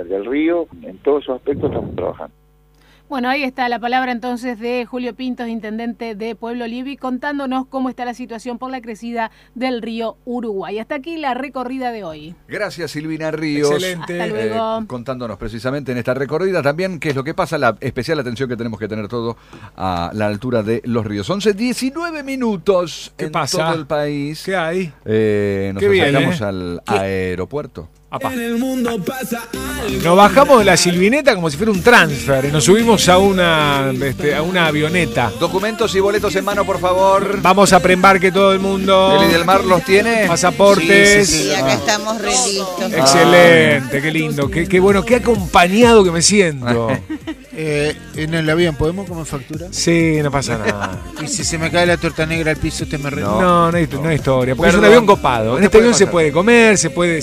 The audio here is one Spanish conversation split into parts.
del río. En todos esos aspectos estamos trabajando. Bueno, ahí está la palabra entonces de Julio Pintos, intendente de Pueblo Libre, contándonos cómo está la situación por la crecida del río Uruguay. Hasta aquí la recorrida de hoy. Gracias, Silvina Ríos. Excelente. Hasta luego. Contándonos precisamente en esta recorrida también qué es lo que pasa, la especial atención que tenemos que tener todo a la altura de los ríos. 11:19 minutos ¿Qué en pasa? todo el país. ¿Qué hay? Nos Qué bien, acercamos al aeropuerto. En el mundo pasa algo. Nos bajamos de la silvineta como si fuera un transfer y nos subimos a una avioneta. Documentos y boletos en mano, por favor. Vamos a preembarque todo el mundo. ¿Eli del Mar los tiene? Pasaportes. Sí, acá estamos re listos. Excelente, qué lindo, qué bueno, qué acompañado que me siento. En el avión, ¿podemos comer factura? Sí, no pasa nada. Y si se me cae la torta negra al piso, te me re... No hay historia, porque Perdón. es un avión copado. No En te este puede avión se pasar. puede comer,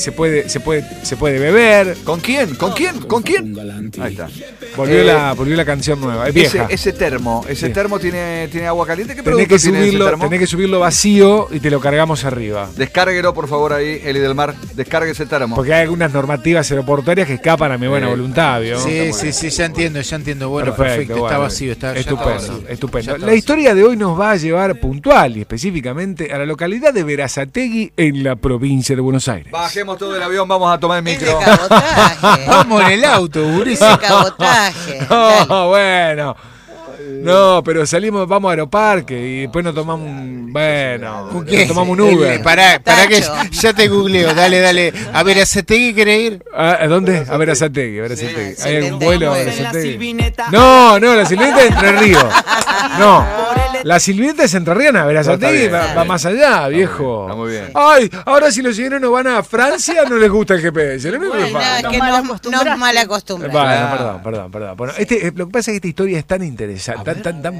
se puede beber. ¿Con quién? ¿Con quién? ¿Con quién? Ahí está. Volvió la canción nueva, es vieja. Ese termo Sí. tiene agua caliente. ¿Qué Tenés producto que, tiene ese termo? tenés que subirlo vacío y te lo cargamos arriba. Descárguelo, por favor, ahí, Eli del Mar. Descargue ese termo. Porque hay algunas normativas aeroportuarias que escapan a mi buena voluntad, ¿vio? Sí, ya entiendo. Bueno, perfecto, bueno. está vacío, ya está Estupendo, vacío. estupendo. Ya está La historia de hoy nos va a llevar puntual y específicamente a la localidad de Berazategui en la provincia de Buenos Aires. Bajemos todo el avión, vamos a tomar el Es de micro. cabotaje. Vamos en el auto, Es Ulises. de cabotaje. Dale. No, bueno. No, pero salimos, vamos a Aeroparque y después nos tomamos un... Bueno, ¿Con qué? nos tomamos un Uber. Pará que Tacho. ya te googleo, dale. A ver, ¿a Cetegui quiere ir? ¿A dónde? A Berazategui, a Berazategui. Sí, ¿Hay algún 79. vuelo a En Berazategui? No, la Silvineta de Entre Ríos. No, la Silvineta es entrerriana, Berazategui No, está bien. va más allá, viejo. Está muy bien. Ay, ahora si los chilenos van a Francia no les gusta el GPS. Lo único que Bueno, pasa. que nos mal acostumbrados. Bueno, perdón. Bueno, lo que pasa es que esta historia es tan interesante,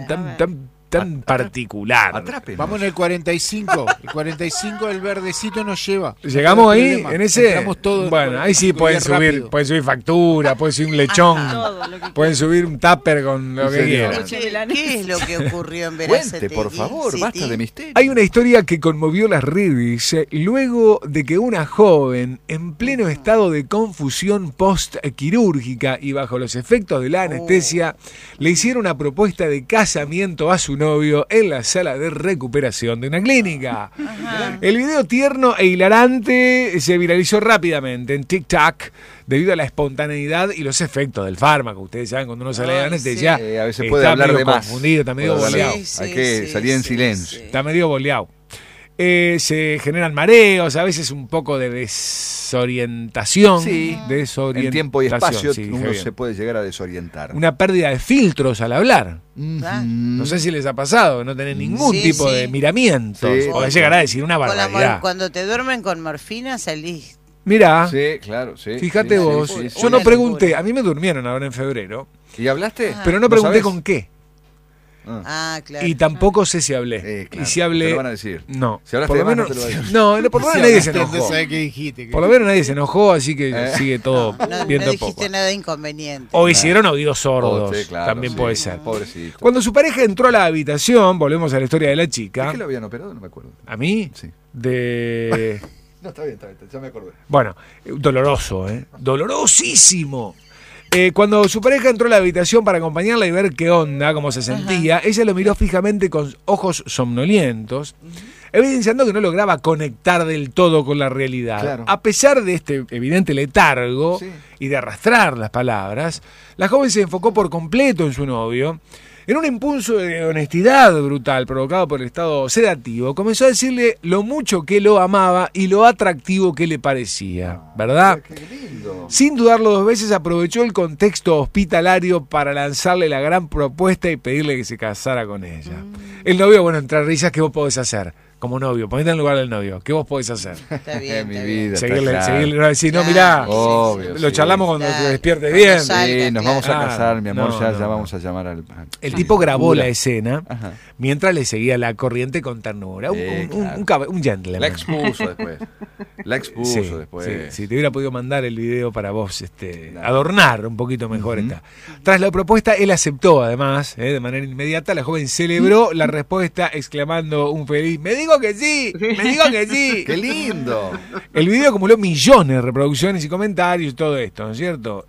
tan particular. Atrápenme. Vamos en el 45. El 45 el verdecito nos lleva. Llegamos No hay ahí, problema. en ese. Entramos todos. Bueno, ahí sí Bien rápido. pueden subir factura, pueden subir un lechón, pueden subir un tupper con lo Sí, que señor. quieran. ¿Qué es lo que ocurrió en Cuente, Berazategui? por favor, Sí, basta de misterio. Hay una historia que conmovió las redes luego de que una joven en pleno estado de confusión postquirúrgica y bajo los efectos de la anestesia le hiciera una propuesta de casamiento a su novio en la sala de recuperación de una clínica. El video tierno e hilarante se viralizó rápidamente en TikTok debido a la espontaneidad y los efectos del fármaco. Ustedes saben, cuando uno sale de la anestesia, A veces está puede hablar medio de más. confundido, está medio Puede hablar- boleado. Sí, Hay que sí, salir en sí, silencio. sí. Está medio boleado. Se generan mareos, a veces un poco de desorientación. Sí, en tiempo y espacio uno se puede llegar a desorientar. Una pérdida de filtros al hablar. Ah. No sé si les ha pasado, no tener ningún Sí, tipo sí. de miramientos. Sí. O de llegar a decir una Con la barbaridad. cuando te duermen con morfina salís. Mirá, Sí, claro, sí. fíjate sí, vos, sí, sí, yo sí. no pregunté, a mí me durmieron ahora en febrero, ¿Y hablaste? pero no ¿No pregunté sabés? con qué. Ah, claro. Y tampoco sé si hablé. Claro, Y si hablé... te lo van a decir. No. Si hablaste por lo de más, menos, no te lo van a decir. no, por lo menos nadie se enojó. No sabés qué dijiste. Por lo menos nadie se enojó, así que sigue todo No viendo dijiste poco. nada inconveniente. O hicieron oídos sordos, Sí, claro, también sí. puede ser. Pobrecito. Cuando su pareja entró a la habitación, volvemos a la historia de la chica. ¿Es que lo habían operado? No me acuerdo. ¿A mí? Sí. De... No, está bien, ya me acordé. Bueno, doloroso, dolorosísimo. Cuando su pareja entró a la habitación para acompañarla y ver qué onda, cómo se sentía, ella lo miró fijamente con ojos somnolientos, evidenciando que no lograba conectar del todo con la realidad. Claro. A pesar de este evidente letargo Sí. y de arrastrar las palabras, la joven se enfocó por completo en su novio. En un impulso de honestidad brutal provocado por el estado sedativo, comenzó a decirle lo mucho que lo amaba y lo atractivo que le parecía, ¿verdad? Qué lindo. Sin dudarlo dos veces, aprovechó el contexto hospitalario para lanzarle la gran propuesta y pedirle que se casara con ella. El novio, bueno, entre risas, ¿qué vos podés hacer? Como novio, ponete en el lugar del novio. ¿Qué vos podés hacer? Está bien, Mi está vida. bien. está Seguirle, claro. no decir, no, Claro, mirá, sí, Obvio, lo sí. charlamos cuando Claro, te despiertes cuando bien. salga, Sí, nos vamos a claro. casar, mi amor, No, ya no. vamos a llamar al... El tipo grabó la escena Ajá. mientras le seguía la corriente con ternura. Un gentleman. La expuso después. La expuso Sí, después. sí, si te hubiera podido mandar el video para vos adornar un poquito mejor esta. Tras la propuesta, él aceptó además, de manera inmediata. La joven celebró la respuesta exclamando un feliz "¡Me digo que sí! ¡Me digo que sí!". ¡Qué lindo! El video acumuló millones de reproducciones y comentarios y todo esto, ¿no es cierto?